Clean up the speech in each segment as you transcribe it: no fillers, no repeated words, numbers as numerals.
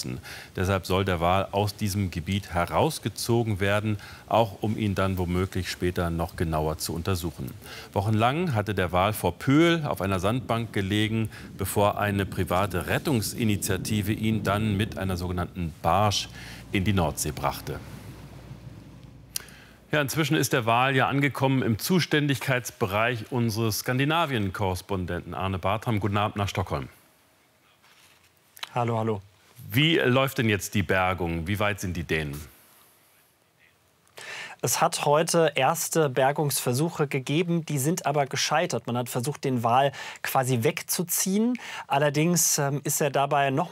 müssen. Deshalb soll der Wal aus diesem Gebiet herausgezogen werden, auch um ihn dann womöglich später noch genauer zu untersuchen. Wochenlang hatte der Wal vor Pöhl auf einer Sandbank gelegen, bevor eine private Rettungsinitiative ihn dann mit einer sogenannten Barge in die Nordsee brachte. Ja, inzwischen ist der Wal ja angekommen im Zuständigkeitsbereich unseres Skandinavien-Korrespondenten Arne Bartram. Guten Abend nach Stockholm. Hallo, hallo. Wie läuft denn jetzt die Bergung? Wie weit sind die Dänen? Es hat heute erste Bergungsversuche gegeben, die sind aber gescheitert. Man hat versucht, den Wal quasi wegzuziehen. Allerdings ist er dabei hat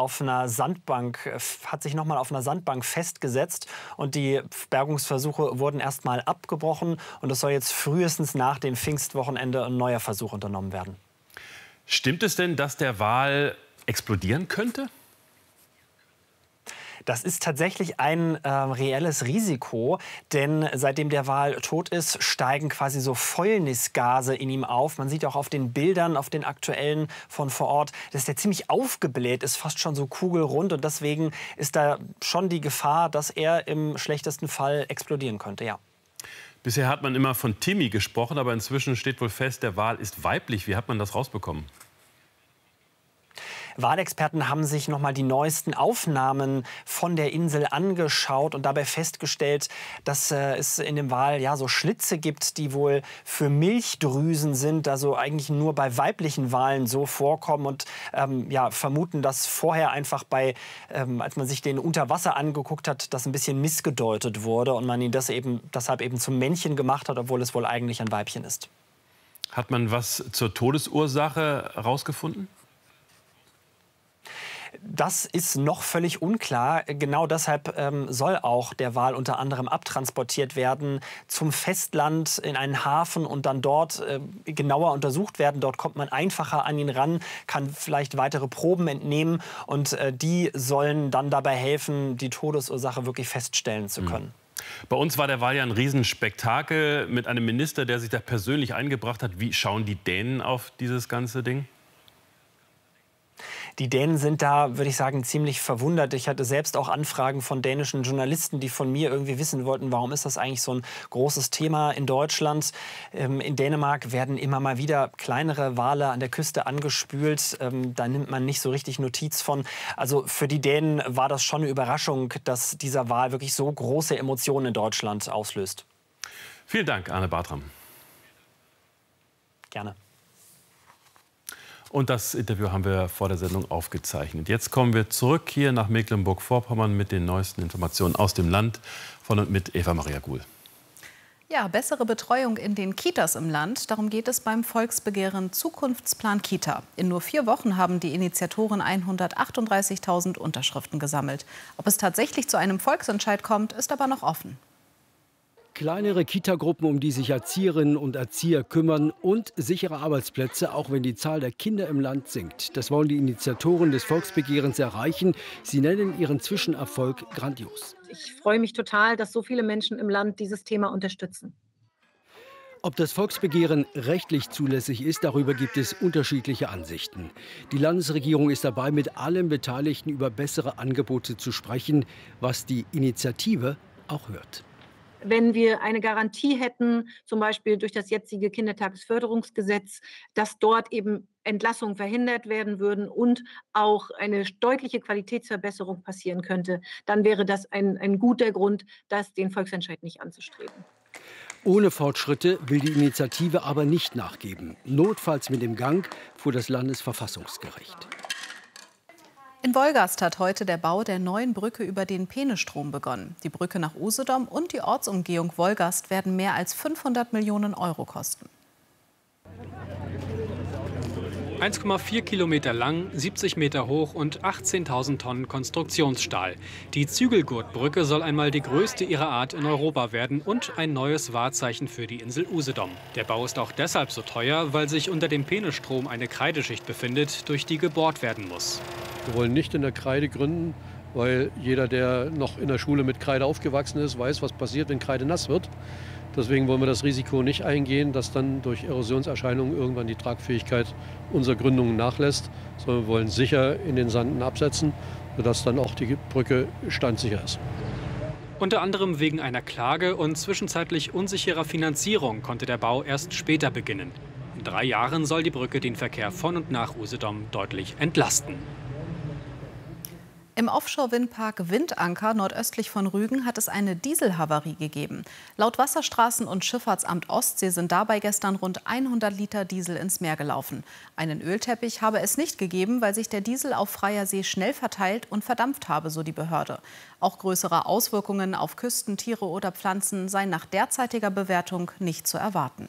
sich nochmal auf einer Sandbank festgesetzt und die Bergungsversuche wurden erstmal abgebrochen und es soll jetzt frühestens nach dem Pfingstwochenende ein neuer Versuch unternommen werden. Stimmt es denn, dass der Wal explodieren könnte? Das ist tatsächlich ein reelles Risiko, denn seitdem der Wal tot ist, steigen quasi so Fäulnisgase in ihm auf. Man sieht auch auf den Bildern, auf den aktuellen von vor Ort, dass der ziemlich aufgebläht ist, fast schon so kugelrund. Und deswegen ist da schon die Gefahr, dass er im schlechtesten Fall explodieren könnte, ja. Bisher hat man immer von Timmy gesprochen, aber inzwischen steht wohl fest, der Wal ist weiblich. Wie hat man das rausbekommen? Walexperten haben sich noch mal die neuesten Aufnahmen von der Insel angeschaut und dabei festgestellt, dass es in dem Wal ja so Schlitze gibt, die wohl für Milchdrüsen sind, also eigentlich nur bei weiblichen Walen so vorkommen und ja, vermuten, dass vorher einfach als man sich den unter Wasser angeguckt hat, das ein bisschen missgedeutet wurde und man ihn deshalb eben zum Männchen gemacht hat, obwohl es wohl eigentlich ein Weibchen ist. Hat man was zur Todesursache herausgefunden? Das ist noch völlig unklar. Genau deshalb soll auch der Wal unter anderem abtransportiert werden zum Festland in einen Hafen und dann dort genauer untersucht werden. Dort kommt man einfacher an ihn ran, kann vielleicht weitere Proben entnehmen und die sollen dann dabei helfen, die Todesursache wirklich feststellen zu können. Bei uns war der Wal ja ein Riesenspektakel mit einem Minister, der sich da persönlich eingebracht hat. Wie schauen die Dänen auf dieses ganze Ding? Die Dänen sind da, würde ich sagen, ziemlich verwundert. Ich hatte selbst auch Anfragen von dänischen Journalisten, die von mir irgendwie wissen wollten, warum ist das eigentlich so ein großes Thema in Deutschland. In Dänemark werden immer mal wieder kleinere Wale an der Küste angespült. Da nimmt man nicht so richtig Notiz von. Also für die Dänen war das schon eine Überraschung, dass dieser Wal wirklich so große Emotionen in Deutschland auslöst. Vielen Dank, Arne Bartram. Gerne. Und das Interview haben wir vor der Sendung aufgezeichnet. Jetzt kommen wir zurück hier nach Mecklenburg-Vorpommern mit den neuesten Informationen aus dem Land von und mit Eva-Maria Guhl. Ja, bessere Betreuung in den Kitas im Land. Darum geht es beim Volksbegehren Zukunftsplan Kita. In nur 4 Wochen haben die Initiatoren 138.000 Unterschriften gesammelt. Ob es tatsächlich zu einem Volksentscheid kommt, ist aber noch offen. Kleinere Kitagruppen, um die sich Erzieherinnen und Erzieher kümmern und sichere Arbeitsplätze, auch wenn die Zahl der Kinder im Land sinkt. Das wollen die Initiatoren des Volksbegehrens erreichen. Sie nennen ihren Zwischenerfolg grandios. Ich freue mich total, dass so viele Menschen im Land dieses Thema unterstützen. Ob das Volksbegehren rechtlich zulässig ist, darüber gibt es unterschiedliche Ansichten. Die Landesregierung ist dabei, mit allen Beteiligten über bessere Angebote zu sprechen, was die Initiative auch hört. Wenn wir eine Garantie hätten, zum Beispiel durch das jetzige Kindertagesförderungsgesetz, dass dort eben Entlassungen verhindert werden würden und auch eine deutliche Qualitätsverbesserung passieren könnte, dann wäre das ein guter Grund, den Volksentscheid nicht anzustreben. Ohne Fortschritte will die Initiative aber nicht nachgeben. Notfalls mit dem Gang vor das Landesverfassungsgericht. In Wolgast hat heute der Bau der neuen Brücke über den Peenestrom begonnen. Die Brücke nach Usedom und die Ortsumgehung Wolgast werden mehr als 500 Millionen Euro kosten. 1,4 Kilometer lang, 70 Meter hoch und 18.000 Tonnen Konstruktionsstahl. Die Zügelgurtbrücke soll einmal die größte ihrer Art in Europa werden und ein neues Wahrzeichen für die Insel Usedom. Der Bau ist auch deshalb so teuer, weil sich unter dem Peenestrom eine Kreideschicht befindet, durch die gebohrt werden muss. Wir wollen nicht in der Kreide gründen, weil jeder, der noch in der Schule mit Kreide aufgewachsen ist, weiß, was passiert, wenn Kreide nass wird. Deswegen wollen wir das Risiko nicht eingehen, dass dann durch Erosionserscheinungen irgendwann die Tragfähigkeit unserer Gründungen nachlässt, sondern wir wollen sicher in den Sanden absetzen sodass dann auch die Brücke standsicher ist. Unter anderem wegen einer Klage und zwischenzeitlich unsicherer Finanzierung konnte der Bau erst später beginnen. In 3 Jahren soll die Brücke den Verkehr von und nach Usedom deutlich entlasten. Im Offshore-Windpark Windanker nordöstlich von Rügen hat es eine Dieselhavarie gegeben. Laut Wasserstraßen- und Schifffahrtsamt Ostsee sind dabei gestern rund 100 Liter Diesel ins Meer gelaufen. Einen Ölteppich habe es nicht gegeben, weil sich der Diesel auf freier See schnell verteilt und verdampft habe, so die Behörde. Auch größere Auswirkungen auf Küsten, Tiere oder Pflanzen seien nach derzeitiger Bewertung nicht zu erwarten.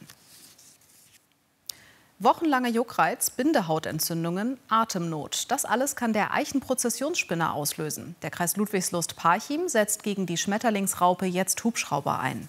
Wochenlange Juckreiz, Bindehautentzündungen, Atemnot. Das alles kann der Eichenprozessionsspinner auslösen. Der Kreis Ludwigslust-Parchim setzt gegen die Schmetterlingsraupe jetzt Hubschrauber ein.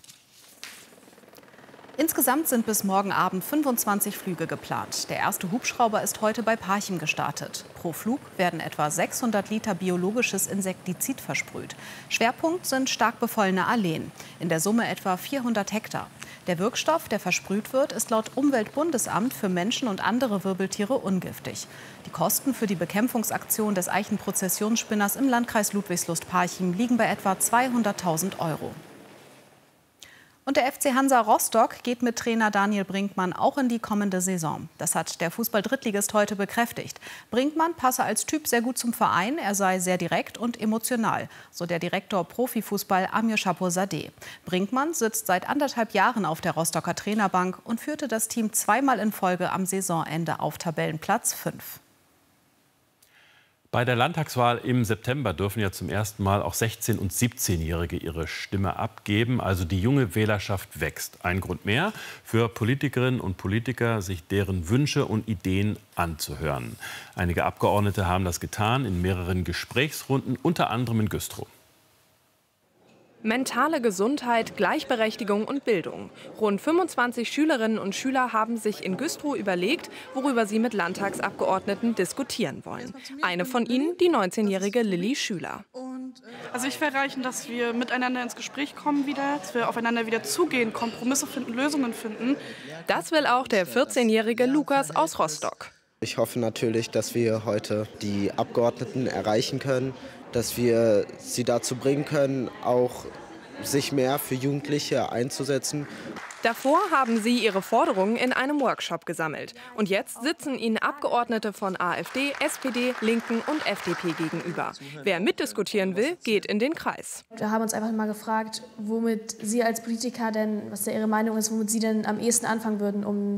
Insgesamt sind bis morgen Abend 25 Flüge geplant. Der erste Hubschrauber ist heute bei Parchim gestartet. Pro Flug werden etwa 600 Liter biologisches Insektizid versprüht. Schwerpunkt sind stark befallene Alleen. In der Summe etwa 400 Hektar. Der Wirkstoff, der versprüht wird, ist laut Umweltbundesamt für Menschen und andere Wirbeltiere ungiftig. Die Kosten für die Bekämpfungsaktion des Eichenprozessionsspinners im Landkreis Ludwigslust-Parchim liegen bei etwa 200.000 €. Und der FC Hansa Rostock geht mit Trainer Daniel Brinkmann auch in die kommende Saison. Das hat der Fußball-Drittligist heute bekräftigt. Brinkmann passe als Typ sehr gut zum Verein, er sei sehr direkt und emotional, so der Direktor Profifußball Amir Chaporzadeh. Brinkmann sitzt seit 1,5 Jahren auf der Rostocker Trainerbank und führte das Team zweimal in Folge am Saisonende auf Tabellenplatz 5. Bei der Landtagswahl im September dürfen ja zum ersten Mal auch 16- und 17-Jährige ihre Stimme abgeben. Also die junge Wählerschaft wächst. Ein Grund mehr für Politikerinnen und Politiker, sich deren Wünsche und Ideen anzuhören. Einige Abgeordnete haben das getan in mehreren Gesprächsrunden, unter anderem in Güstrow. Mentale Gesundheit, Gleichberechtigung und Bildung. Rund 25 Schülerinnen und Schüler haben sich in Güstrow überlegt, worüber sie mit Landtagsabgeordneten diskutieren wollen. Eine von ihnen, die 19-jährige Lilly Schüler. Also ich will erreichen, dass wir miteinander ins Gespräch kommen wieder, dass wir aufeinander wieder zugehen, Kompromisse finden, Lösungen finden. Das will auch der 14-jährige Lukas aus Rostock. Ich hoffe natürlich, dass wir heute die Abgeordneten erreichen können, dass wir sie dazu bringen können, auch sich mehr für Jugendliche einzusetzen. Davor haben sie ihre Forderungen in einem Workshop gesammelt. Und jetzt sitzen ihnen Abgeordnete von AfD, SPD, Linken und FDP gegenüber. Wer mitdiskutieren will, geht in den Kreis. Wir haben uns einfach mal gefragt, womit Sie als Politiker denn, was da Ihre Meinung ist, womit Sie denn am ehesten anfangen würden, um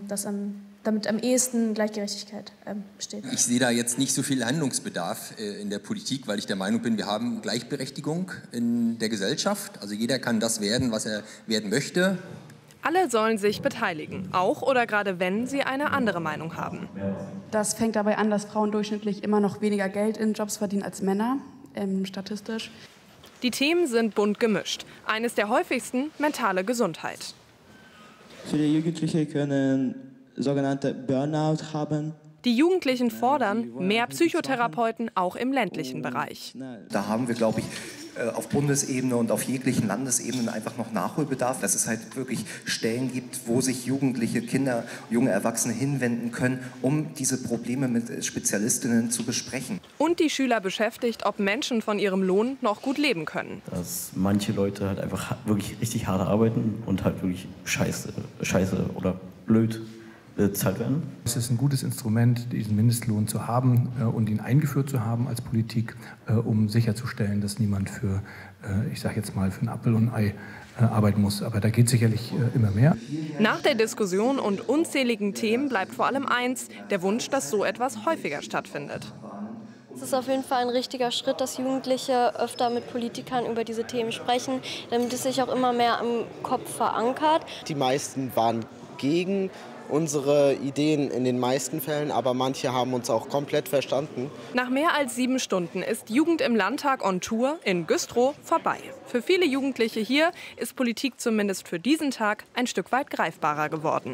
damit am ehesten Gleichgerechtigkeit besteht. Ich sehe da jetzt nicht so viel Handlungsbedarf in der Politik, weil ich der Meinung bin, wir haben Gleichberechtigung in der Gesellschaft. Also jeder kann das werden, was er werden möchte. Alle sollen sich beteiligen, auch oder gerade wenn sie eine andere Meinung haben. Das fängt dabei an, dass Frauen durchschnittlich immer noch weniger Geld in Jobs verdienen als Männer, statistisch. Die Themen sind bunt gemischt. Eines der häufigsten, mentale Gesundheit. Viele Jugendliche können sogenannte Burnout haben. Die Jugendlichen fordern mehr Psychotherapeuten, auch im ländlichen Bereich. Da haben wir, glaube ich, auf Bundesebene und auf jeglichen Landesebenen einfach noch Nachholbedarf, dass es halt wirklich Stellen gibt, wo sich Jugendliche, Kinder, junge Erwachsene hinwenden können, um diese Probleme mit Spezialistinnen zu besprechen. Und die Schüler beschäftigt, ob Menschen von ihrem Lohn noch gut leben können. Dass manche Leute halt einfach wirklich richtig hart arbeiten und halt wirklich scheiße oder blöd bezahlt werden. Es ist ein gutes Instrument, diesen Mindestlohn zu haben und ihn eingeführt zu haben als Politik, um sicherzustellen, dass niemand für, ich sage jetzt mal, für ein Apfel und ein Ei arbeiten muss. Aber da geht sicherlich immer mehr. Nach der Diskussion und unzähligen Themen bleibt vor allem eins, der Wunsch, dass so etwas häufiger stattfindet. Es ist auf jeden Fall ein richtiger Schritt, dass Jugendliche öfter mit Politikern über diese Themen sprechen, damit es sich auch immer mehr im Kopf verankert. Die meisten waren gegen unsere Ideen in den meisten Fällen, aber manche haben uns auch komplett verstanden. Nach mehr als 7 Stunden ist Jugend im Landtag on Tour in Güstrow vorbei. Für viele Jugendliche hier ist Politik zumindest für diesen Tag ein Stück weit greifbarer geworden.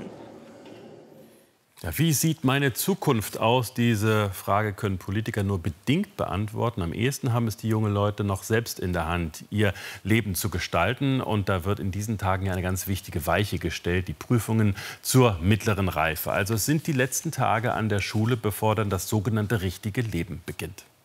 Ja, wie sieht meine Zukunft aus? Diese Frage können Politiker nur bedingt beantworten. Am ehesten haben es die jungen Leute noch selbst in der Hand, ihr Leben zu gestalten. Und da wird in diesen Tagen ja eine ganz wichtige Weiche gestellt, die Prüfungen zur mittleren Reife. Also es sind die letzten Tage an der Schule, bevor dann das sogenannte richtige Leben beginnt.